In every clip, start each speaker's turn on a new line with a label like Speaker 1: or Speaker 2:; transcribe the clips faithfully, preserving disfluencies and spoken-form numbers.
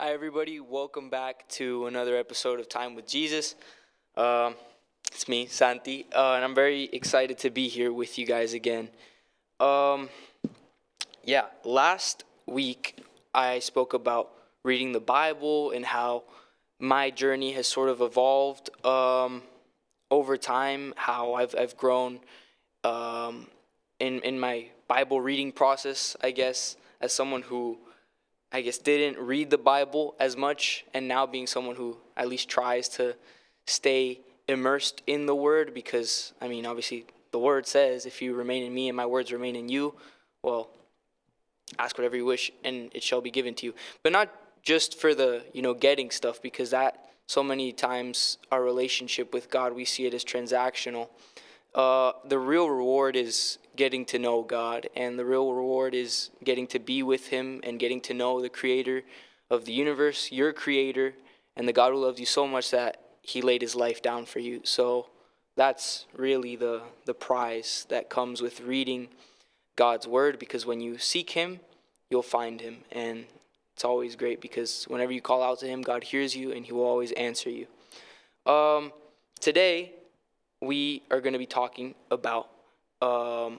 Speaker 1: Hi, everybody. Welcome back to another episode of Time with Jesus. Um, it's me, Santi, uh, and I'm very excited to be here with you guys again. Um, yeah, last week I spoke about reading the Bible and how my journey has sort of evolved um, over time, how I've, I've grown um, in, in my Bible reading process, I guess, as someone who I guess didn't read the Bible as much, and now being someone who at least tries to stay immersed in the Word, because I mean, obviously, the Word says, "If you remain in me and my words remain in you, well, ask whatever you wish, and it shall be given to you." But not just for the you know getting stuff, because that so many times our relationship with God, we see it as transactional. Uh, the real reward is getting to know God, and the real reward is getting to be with Him and getting to know the Creator of the universe, your Creator, and the God who loved you so much that He laid His life down for you. So that's really the the prize that comes with reading God's Word, because when you seek Him, you'll find Him, and it's always great because whenever you call out to Him, God hears you and He will always answer you. Um, today we are going to be talking about, um,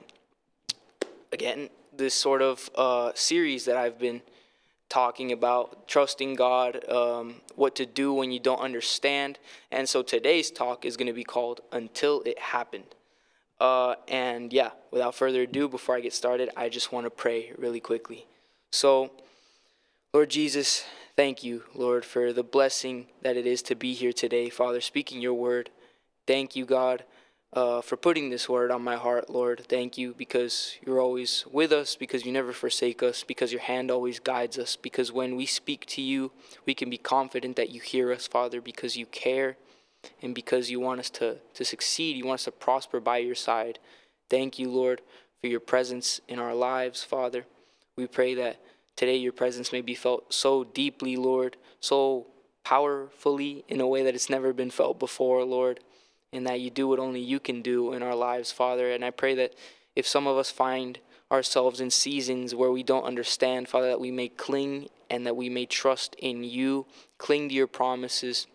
Speaker 1: again, this sort of uh, series that I've been talking about, trusting God, um, what to do when you don't understand. And so today's talk is going to be called Until It Happened. Uh, and yeah, without further ado, before I get started, I just want to pray really quickly. So, Lord Jesus, thank you, Lord, for the blessing that it is to be here today, Father, speaking your word. Thank you, God, uh, for putting this word on my heart, Lord. Thank you because you're always with us, because you never forsake us, because your hand always guides us, because when we speak to you, we can be confident that you hear us, Father, because you care and because you want us to, to succeed. You want us to prosper by your side. Thank you, Lord, for your presence in our lives, Father. We pray that today your presence may be felt so deeply, Lord, so powerfully in a way that it's never been felt before, Lord, and that you do what only you can do in our lives, Father. And I pray that if some of us find ourselves in seasons where we don't understand, Father, that we may cling and that we may trust in you, cling to your promises,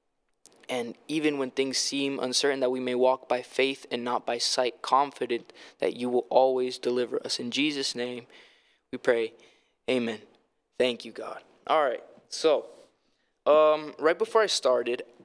Speaker 1: and even when things seem uncertain, that we may walk by faith and not by sight, confident that you will always deliver us. In Jesus' name we pray, amen. Thank you, God. All right, so um, right before I started,